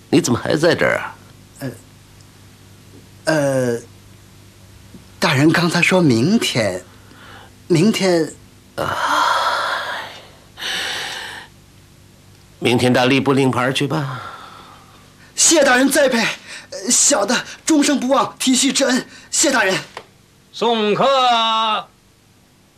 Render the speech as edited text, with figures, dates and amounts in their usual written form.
你怎么还在这儿啊？ 大人刚才说明天明天到吏部领牌去吧。 谢大人栽培，小的终生不忘体恤之恩，谢大人。 送客。